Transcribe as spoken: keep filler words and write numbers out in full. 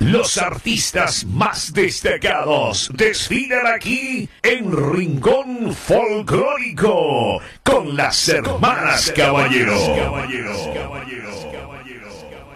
Los artistas más destacados desfilan aquí en Rincón Folclórico con las hermanas Caballero. Caballeros, caballeros, caballeros, caballeros.